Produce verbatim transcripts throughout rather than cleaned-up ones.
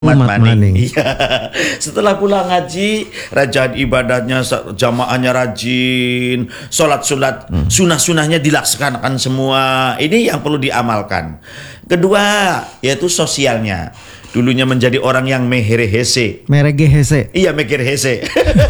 Mat Maning. Iya. Setelah pulang haji, rajin ibadahnya, jamaahnya rajin, sholat-sholat hmm. sunah-sunahnya dilaksanakan semua. Ini yang perlu diamalkan. Kedua, yaitu sosialnya. Dulunya menjadi orang yang meherehese. Meregehese. Iya, megerehese.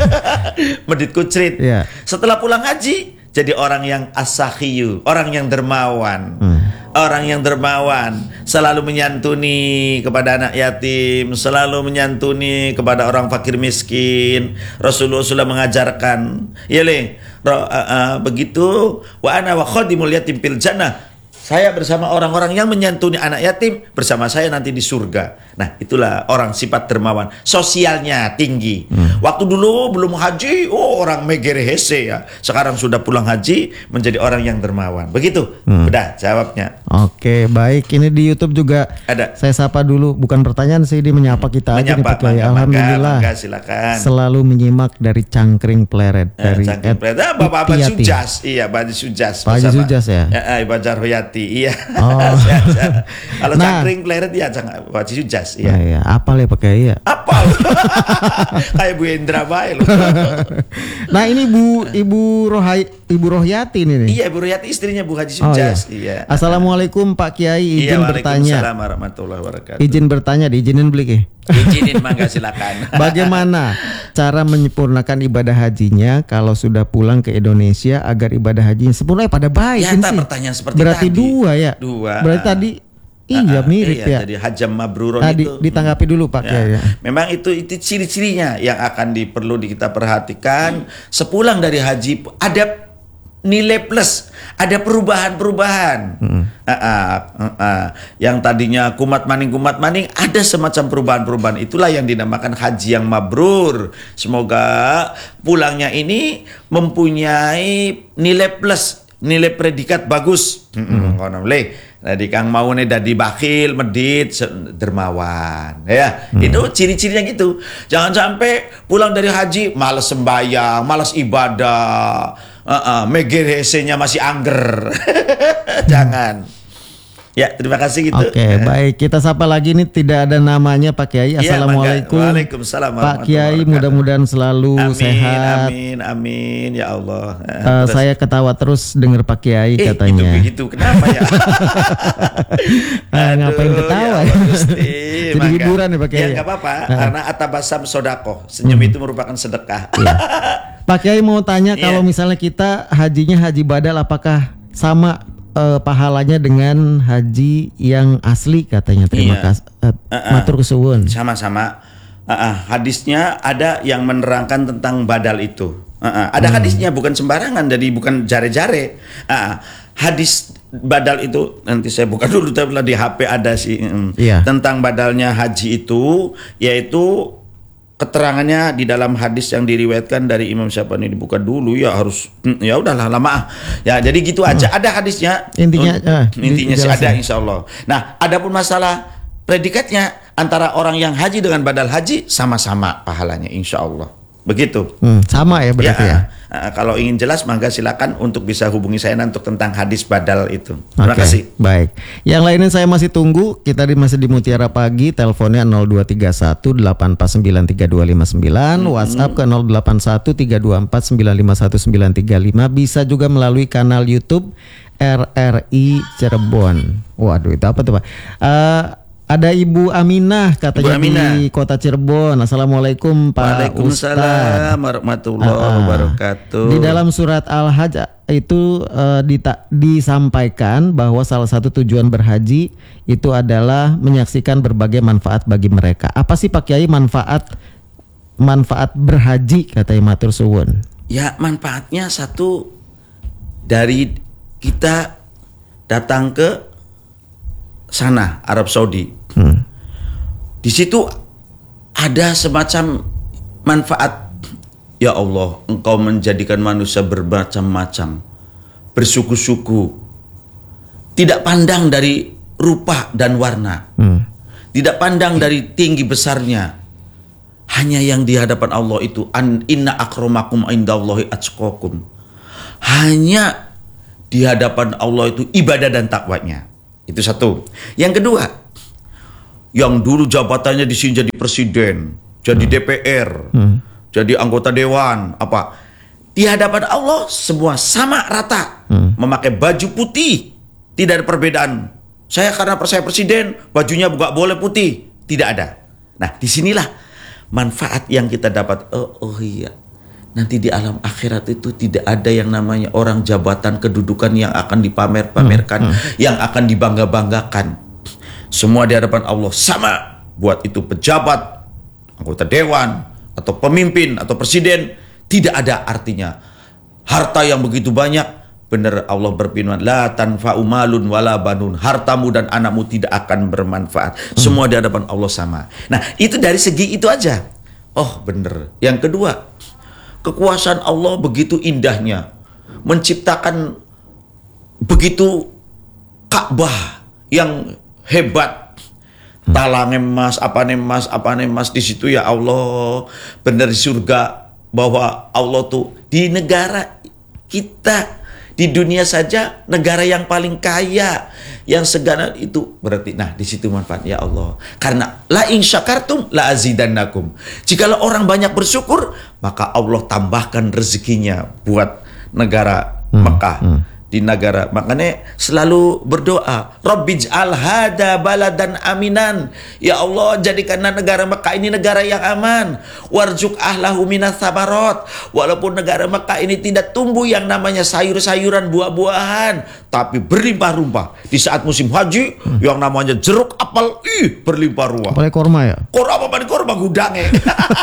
Medit kucrit. Iya. Setelah pulang haji, jadi orang yang asakhiyu, orang yang dermawan. Hmm. Orang yang dermawan, selalu menyantuni kepada anak yatim, selalu menyantuni kepada orang fakir miskin. Rasulullah sudah mengajarkan, ya le, uh, uh, begitu. Wa ana wa khadimul yatim fil jannah. Saya bersama orang-orang yang menyantuni anak yatim, bersama saya nanti di surga. Nah, itulah orang sifat dermawan. Sosialnya tinggi. Hmm. Waktu dulu belum haji, oh orang megerehese ya. Sekarang sudah pulang haji, menjadi orang yang dermawan. Begitu. Hmm. Udah jawabnya. Oke, baik. Ini di YouTube juga ada. Saya sapa dulu, bukan pertanyaan sih, dia menyapa kita menyapa, aja nih Pak Kiai. Alhamdulillah. Mangga, silakan. Selalu menyimak dari Cangkring Pleret, dari eh, Cangkring Pleret. Ah, Bapak Abad Sujas. Iya, Bapak Sujas. Pak Haji Sujas ya. Ya, Ibu Jarhoyati. Iya. Oh. Kalau nah, Cangkring Pleret ya Pak Haji Sujas. Iya. Nah, ya. Apal ya Pak Kiai ya? Apal. Kayak Bu Indra bae loh. Nah, ini Bu Ibu Rohai Ibu Rohyati ini nih. Iya, Ibu Rohyati istrinya Bu Haji Sujas. Oh, iya. iya. Assalamualaikum Pak Kiai, izin iya, bertanya. Waalaikumsalam warahmatullahi wabarakatuh. Izin bertanya, diizinin beli ke? Izinin, mangga silakan. Bagaimana cara menyempurnakan ibadah hajinya kalau sudah pulang ke Indonesia agar ibadah hajinya sempurna pada baik? Ya, tak pertanyaan seperti berarti tadi. dua ya. Dua. Berarti tadi iya mirip iya, ya. Jadi hajam mabrurun nah, itu. Ditanggapi dulu Pak ya. Kiai. Ya. Memang itu itu ciri-cirinya yang akan di, perlu di, kita perhatikan. Hmm. Sepulang dari haji ada nilai plus, ada perubahan-perubahan. Hmm. Uh, uh, uh, uh. Yang tadinya kumat maning kumat maning, ada semacam perubahan-perubahan. Itulah yang dinamakan haji yang mabrur. Semoga pulangnya ini mempunyai nilai plus, nilai predikat bagus. Hmm. Hmm. Nah, di Kang mau nih dadi bakhil, medit, dermawan, ya. Hmm. Itu ciri-cirinya gitu. Jangan sampai pulang dari haji malas sembahyang, malas ibadah, uh -uh, megerese-nya masih angger. Jangan. Ya, terima kasih gitu. Oke, baik. Kita sapa lagi nih, tidak ada namanya Pak Kiai. Assalamualaikum. Ya, Waalaikumsalam. Pak Kiai, mudah-mudahan selalu amin, sehat. Amin, amin, ya Allah. Uh, saya ketawa terus dengar Pak Kiai eh, katanya. Itu begitu, kenapa ya? Aduh, ngapain ketawa? Ya Allah, Gusti. Jadi Maka, hiburan ya Pak Kiai. Ya nggak apa-apa, uh. karena atabasam sodako, senyum hmm. itu merupakan sedekah. Ya. Pak Kiai mau tanya, kalau yeah. misalnya kita hajinya haji badal, apakah sama Uh, pahalanya dengan haji yang asli katanya? Terima iya. kasih. Uh, uh, uh, matur kesuwun. Sama-sama. Uh, uh, hadisnya ada yang menerangkan tentang badal itu. Uh, uh, ada hmm. hadisnya, bukan sembarangan, jadi bukan jare-jare. Uh, uh, hadis badal itu nanti saya buka dulu, tapi di H P ada sih um, iya. tentang badalnya haji itu, yaitu keterangannya di dalam hadis yang diriwayatkan dari Imam siapa nih, dibuka dulu ya, harus ya udahlah lama ya, jadi gitu aja. Ada hadisnya intinya uh, intinya sih ada, insya Allah. Nah, adapun masalah predikatnya, antara orang yang haji dengan badal haji sama-sama pahalanya insya Allah. Begitu. Hmm, sama ya berarti ya. ya? Uh, kalau ingin jelas, mangga silakan untuk bisa hubungi saya nanti untuk tentang hadis badal itu. Terima okay, kasih. Baik. Yang lainnya saya masih tunggu. Kita di masih di Mutiara Pagi. Teleponnya nol dua tiga satu delapan empat sembilan tiga dua lima sembilan. Hmm. WhatsApp ke nol delapan satu tiga dua empat sembilan lima satu sembilan tiga lima. Bisa juga melalui kanal YouTube R R I Cirebon. Waduh, itu apa tuh Pak? Uh, Ada Ibu Aminah katanya Ibu Aminah. Di Kota Cirebon. Assalamualaikum Pak Ustaz. Waalaikumsalam warahmatullahi wabarakatuh. Di dalam surat Al-Hajj itu uh, dita- disampaikan bahwa salah satu tujuan berhaji itu adalah menyaksikan berbagai manfaat bagi mereka. Apa sih Pak Kiai manfaat manfaat berhaji katanya matur suwun? Ya, manfaatnya satu, dari kita datang ke sana Arab Saudi. Hmm. Di situ ada semacam manfaat. Ya Allah, Engkau menjadikan manusia bermacam-macam, bersuku-suku, tidak pandang dari rupa dan warna, hmm. tidak pandang dari tinggi besarnya. Hanya yang di hadapan Allah itu, an inna akramakum indallahi atqakum. Hanya di hadapan Allah itu ibadah dan takwanya. Itu satu. Yang kedua, yang dulu jabatannya di sini jadi presiden, jadi D P R, hmm. jadi anggota dewan, apa di hadapan Allah semua sama rata, hmm. memakai baju putih, tidak ada perbedaan. Saya karena saya presiden, bajunya nggak boleh putih, tidak ada. Nah, disinilah manfaat yang kita dapat. Oh, oh iya, nanti di alam akhirat itu tidak ada yang namanya orang jabatan kedudukan yang akan dipamer-pamerkan, hmm. Hmm. yang akan dibangga-banggakan. Semua di hadapan Allah sama, buat itu pejabat, anggota dewan, atau pemimpin, atau presiden, tidak ada artinya. Harta yang begitu banyak, benar Allah berfirman, la tanfa'u malun wala banun. Hartamu dan anakmu tidak akan bermanfaat. Hmm. Semua di hadapan Allah sama. Nah, itu dari segi itu aja. Oh, benar. Yang kedua, kekuasaan Allah begitu indahnya, menciptakan begitu Ka'bah yang hebat, talang emas, apa emas, apa emas di situ ya Allah, benar di surga, bahwa Allah tuh di negara kita, di dunia saja negara yang paling kaya, yang segala itu berarti. Nah, di situ manfaat ya Allah. Karena la in syakartum la azidannakum. Jikalau orang banyak bersyukur, maka Allah tambahkan rezekinya buat negara hmm, Mekah. Hmm. Di negara, makanya selalu berdoa, Rabbij'al hada baladan aminan. Ya Allah, jadikanlah negara Mekah ini negara yang aman. Warzuq ahlahu minas sabarat. Walaupun negara Mekah ini tidak tumbuh yang namanya sayur-sayuran, buah-buahan, tapi berlimpah-rumpah. Di saat musim haji, hmm. yang namanya jeruk, apel, ih, berlimpah-rumpah. Apalagi korma ya? Korma apa nih korma gudangnya.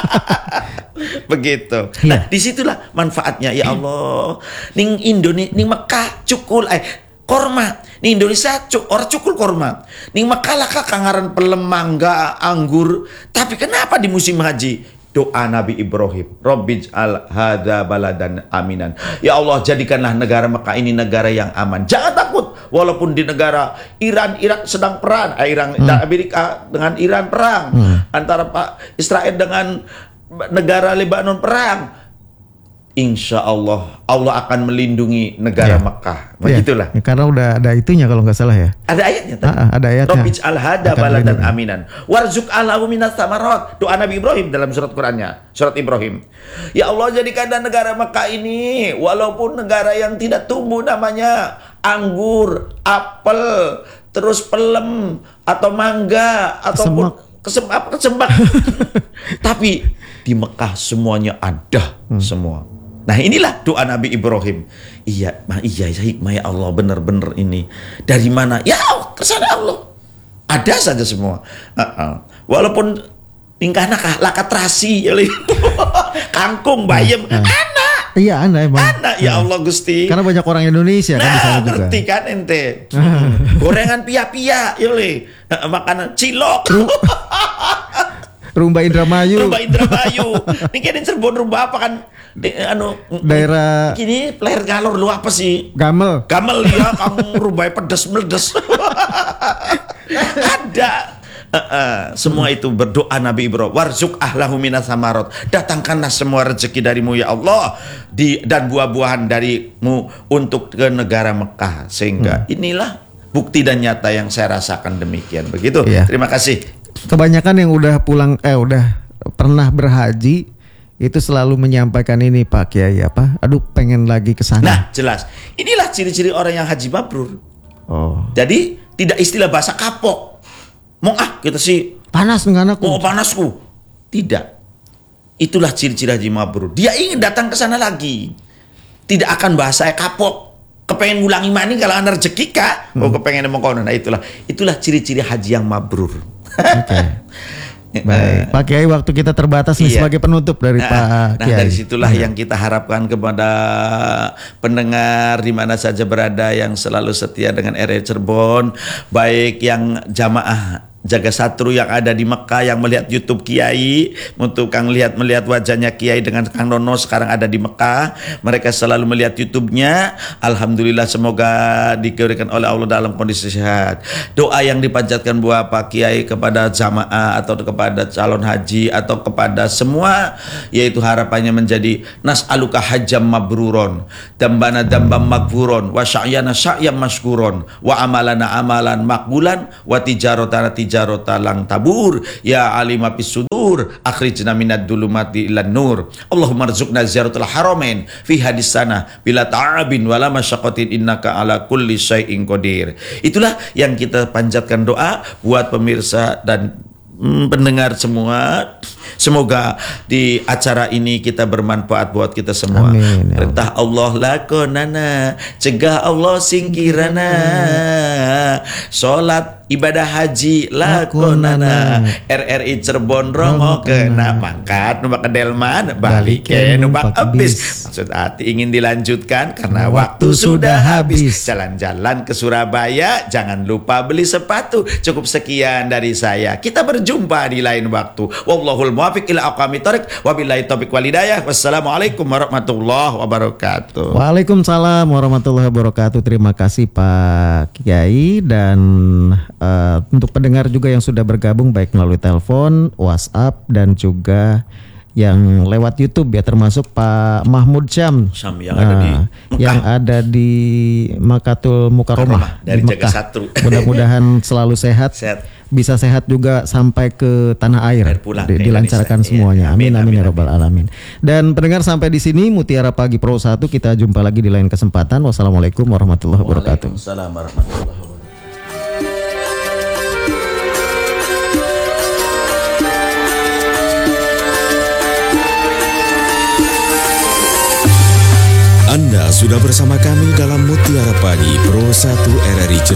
Begitu. Ya. Nah, disitulah manfaatnya ya Allah. Ning Indonesia, ning Mekah cukul eh korma. Ning Indonesia cuk orang cukul korma. Ning Mekah lah kangaran pelem mangga, anggur. Tapi kenapa di musim haji? Doa Nabi Ibrahim, Rabbij'al hadza baladan aminan. Ya Allah, jadikanlah negara Mekah ini negara yang aman. Jangan takut, walaupun di negara Iran, Irak sedang perang, eh, Iran, hmm. Amerika dengan Iran perang, hmm. antara Pak Israel dengan negara Lebanon perang. Insya Allah Allah akan melindungi negara ya. Mekah. Begitulah. Ya, karena udah ada itunya kalau nggak salah ya. Ada ayatnya tadi. Ah, ada ayatnya. Rabbij'al hada baladan aminan. Warzuq ahlahu minas samarat. Doa Nabi Ibrahim dalam surat Qur'annya, surat Ibrahim. Ya Allah, jadikanlah negara Mekah ini walaupun negara yang tidak tumbuh namanya anggur, apel, terus pelem atau mangga ataupun kesembak kesembak. Tapi di Mekah semuanya ada, hmm. semua. Nah, inilah doa Nabi Ibrahim. Iya, ma iya hikmah ya Allah, benar-benar ini. Dari mana? Ya Allah, kesana Allah. Ada saja semua. Uh -uh. Walaupun tingkah nakah lakat terasi, kangkung, bayam, uh, uh. anak. Iya, anak emang. Anak ya Allah Gusti. Karena banyak orang Indonesia nah, kan di sana juga. Ngerti kan ente. Gorengan pia-pia, yole. Makanan cilok. Rumba Indramayu. Rumba Indramayu. Ini kan Cirebon rumba apa kan? Di, anu daerah ini player galor lu apa sih? Gamel. Gamel ya, kang rumbai pedes meledes. Ada. Uh, uh, semua hmm. itu berdoa Nabi Ibrahim. Warzuq ahlahu minas samarat. Datangkanlah semua rezeki darimu ya Allah, di dan buah-buahan darimu untuk ke negara Mekah. Sehingga hmm. inilah bukti dan nyata yang saya rasakan demikian. Begitu. Iya. Terima kasih. Kebanyakan yang udah pulang eh udah pernah berhaji itu selalu menyampaikan ini Pak Kiai apa? Aduh, pengen lagi ke sana. Nah, jelas. Inilah ciri-ciri orang yang haji mabrur. Oh. Jadi tidak istilah bahasa kapok. Mau ah kita sih panas nganaku. Mau panasku. Tidak. Itulah ciri-ciri haji mabrur. Dia ingin datang ke sana lagi. Tidak akan bahasa kapok. Kepengen ngulangi mani kalau ana rezeki kah? Hmm. Oh, kepengen mau kono. Nah, itulah itulah ciri-ciri haji yang mabrur. Oke. Okay. Baik, Pak Kiai, waktu kita terbatas nih, iya. sebagai penutup dari nah, Pak Kiai. Nah, dari situlah iya. yang kita harapkan kepada pendengar di mana saja berada yang selalu setia dengan R R Cirebon, baik yang jamaah Jaga Satru yang ada di Mekah yang melihat YouTube Kiai, untuk Kang lihat melihat wajahnya Kiai dengan Kang Nono sekarang ada di Mekah, mereka selalu melihat YouTube-nya. Alhamdulillah, semoga diberikan oleh Allah dalam kondisi sehat. Doa yang dipanjatkan buat Pak Kiai kepada jamaah atau kepada calon haji atau kepada semua, yaitu harapannya menjadi nas'aluka hajjam mabruron, dambana dambam magfuron, wa sya'yana sya'yam masykuron, wa amalana amalan makbulan, wa tijarotana tijaratan tijarata lang tabur ya alima fis sudur akhrijna minad dulumati ilan nur Allahumma rzuqna ziyaratul haramain fi hadis sana bila ta'abin wala masyaqqatin innaka ala kulli syai'in qadir. Itulah yang kita panjatkan doa buat pemirsa dan hmm, pendengar semua. Semoga di acara ini kita bermanfaat buat kita semua. Amin, ya Perintah Allah lakonana, cegah Allah singkirana. Salat ibadah haji lakonana, R R I Cirebon rongo kena mangkat numpak ke Delman balik ke numpak ebis. Maksud hati ingin dilanjutkan karena waktu sudah habis. Jalan-jalan ke Surabaya, jangan lupa beli sepatu. Cukup sekian dari saya. Kita berjumpa di lain waktu. Wallahul muwaffiq ila aqwamit thoriq. Wabillahi taufiq wal hidayah. Wassalamualaikum warahmatullahi wabarakatuh. Waalaikumsalam warahmatullahi wabarakatuh. Terima kasih Pak Kiai, dan uh, untuk pendengar juga yang sudah bergabung baik melalui telepon, WhatsApp, dan juga yang lewat YouTube ya, termasuk Pak Mahmud Syam, Syam yang ada di Mekah. yang ada di Makatul Mukarramah dari di Mekah. Jaga Satru. Mudah-mudahan selalu sehat, Sehat. bisa sehat juga sampai ke tanah air, Air pulang di- ke dilancarkan Indonesia. semuanya. Iya. Amin Amin, amin, amin, ya rabbal alamin. Dan pendengar, sampai di sini Mutiara Pagi Pro satu, kita jumpa lagi di lain kesempatan. Wassalamualaikum warahmatullahi wabarakatuh. Waalaikumsalam warahmatullahi wabarakatuh. Anda sudah bersama kami dalam Mutiara Pagi Pro satu R R I Cirebon.